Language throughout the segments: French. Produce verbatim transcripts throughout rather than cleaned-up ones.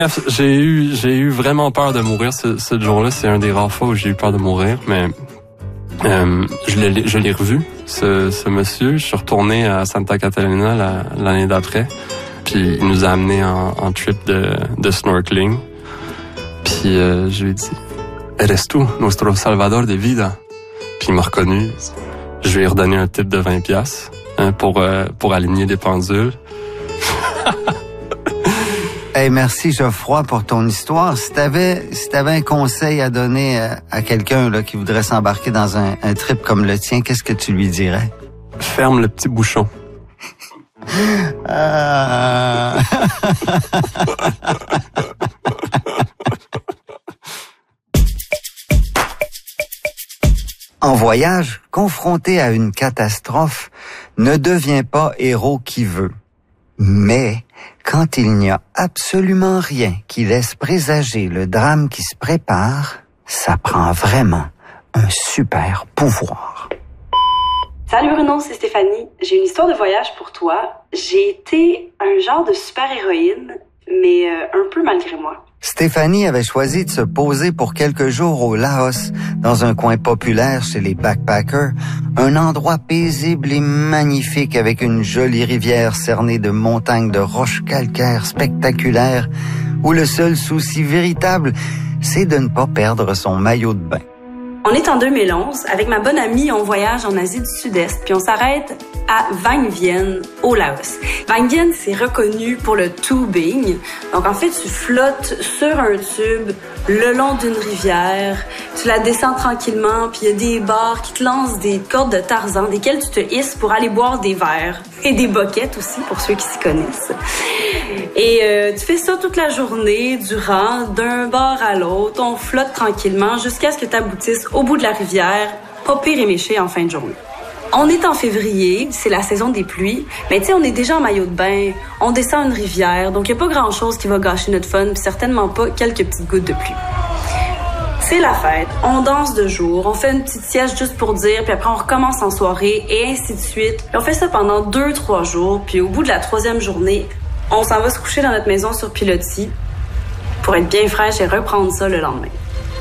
J'ai eu, j'ai eu vraiment peur de mourir ce, ce jour-là. C'est un des rares fois où j'ai eu peur de mourir, mais euh, je l'ai, je l'ai revu, ce, ce monsieur. Je suis retourné à Santa Catalina la, l'année d'après, puis il nous a amenés en, en trip de, de snorkeling. Puis euh, je lui ai dit « Eres tu, nuestro salvador de vida ». Puis il m'a reconnu. Je lui ai redonné un tip de vingt piastres hein, pour, euh, pour aligner des pendules. Hey, merci Geoffroy pour ton histoire. Si t'avais, si t'avais un conseil à donner à, à quelqu'un là qui voudrait s'embarquer dans un, un trip comme le tien, qu'est-ce que tu lui dirais? Ferme le petit bouchon. Ah. En voyage, confronté à une catastrophe, ne devient pas héros qui veut. Mais quand il n'y a absolument rien qui laisse présager le drame qui se prépare, ça prend vraiment un super pouvoir. Salut Bruno, c'est Stéphanie. J'ai une histoire de voyage pour toi. J'ai été un genre de super-héroïne, mais euh, un peu malgré moi. Stéphanie avait choisi de se poser pour quelques jours au Laos, dans un coin populaire chez les backpackers, un endroit paisible et magnifique avec une jolie rivière cernée de montagnes de roches calcaires spectaculaires, où le seul souci véritable, c'est de ne pas perdre son maillot de bain. On est en deux mille onze. Avec ma bonne amie, on voyage en Asie du Sud-Est, puis on s'arrête à Vang Vieng, au Laos. Vang Vieng, c'est reconnu pour le tubing. Donc, en fait, tu flottes sur un tube le long d'une rivière. Tu la descends tranquillement, puis il y a des bars qui te lancent des cordes de Tarzan, desquelles tu te hisses pour aller boire des verres. Et des boquettes aussi, pour ceux qui s'y connaissent. Et euh, tu fais ça toute la journée, durant, d'un bar à l'autre. On flotte tranquillement jusqu'à ce que tu aboutisses au bout de la rivière, pas pire éméché en fin de journée. On est en février, c'est la saison des pluies, mais tu sais, on est déjà en maillot de bain, on descend une rivière, donc il n'y a pas grand-chose qui va gâcher notre fun, puis certainement pas quelques petites gouttes de pluie. C'est la fête, on danse de jour, on fait une petite sieste juste pour dire, puis après on recommence en soirée, et ainsi de suite. Et on fait ça pendant deux, trois jours, puis au bout de la troisième journée, on s'en va se coucher dans notre maison sur pilotis pour être bien fraîche et reprendre ça le lendemain.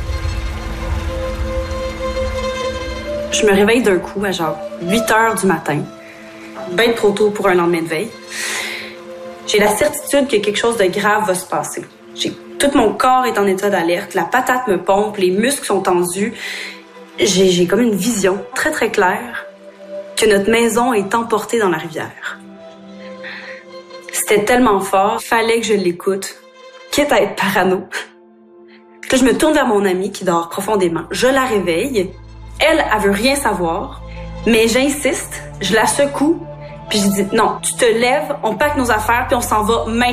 Je me réveille d'un coup à genre huit heures du matin, bien trop tôt pour un lendemain de veille. J'ai la certitude que quelque chose de grave va se passer. J'ai, tout mon corps est en état d'alerte, la patate me pompe, les muscles sont tendus. J'ai, j'ai comme une vision très très claire que notre maison est emportée dans la rivière. C'était tellement fort, fallait que je l'écoute, quitte à être parano. Que je me tourne vers mon amie qui dort profondément. Je la réveille. Elle, elle veut rien savoir, mais j'insiste, je la secoue, puis je dis « Non, tu te lèves, on pack nos affaires, puis on s'en va maintenant. »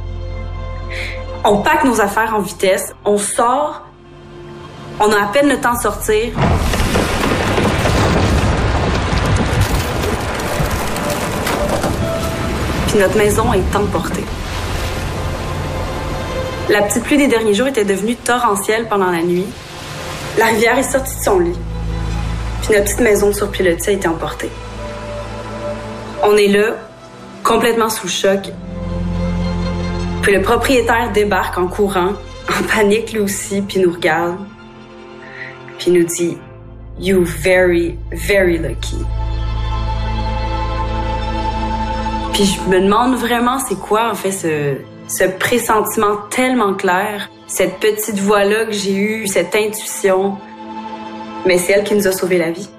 On pack nos affaires en vitesse, on sort, on a à peine le temps de sortir. Puis notre maison est emportée. La petite pluie des derniers jours était devenue torrentielle pendant la nuit. La rivière est sortie de son lit. Puis notre petite maison sur pilotis a été emportée. On est là, complètement sous le choc. Puis le propriétaire débarque en courant, en panique lui aussi, puis nous regarde. Puis nous dit « You very, very lucky ». Puis je me demande vraiment c'est quoi en fait ce, ce pressentiment tellement clair, cette petite voix-là que j'ai eue, cette intuition. Mais c'est elle qui nous a sauvé la vie.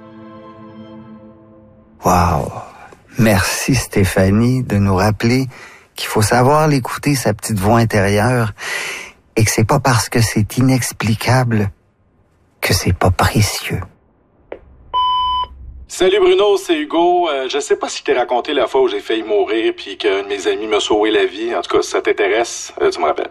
Wow! Merci Stéphanie de nous rappeler qu'il faut savoir l'écouter, sa petite voix intérieure, et que c'est pas parce que c'est inexplicable que c'est pas précieux. Salut Bruno, c'est Hugo. Euh, je sais pas si je t'ai raconté la fois où j'ai failli mourir puis qu'un de mes amis m'a sauvé la vie. En tout cas, si ça t'intéresse, euh, tu me rappelles.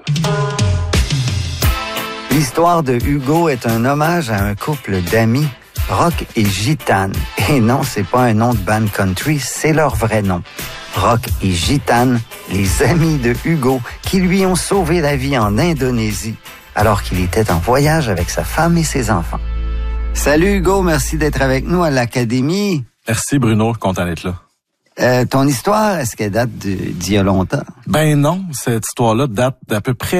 L'histoire de Hugo est un hommage à un couple d'amis, Rock et Gitane. Et non, c'est pas un nom de band country, c'est leur vrai nom. Rock et Gitane, les amis de Hugo, qui lui ont sauvé la vie en Indonésie, alors qu'il était en voyage avec sa femme et ses enfants. Salut Hugo, merci d'être avec nous à l'Académie. Merci Bruno, content d'être là. Euh, ton histoire, est-ce qu'elle date de, d'il y a longtemps? Ben non, cette histoire-là date d'à peu près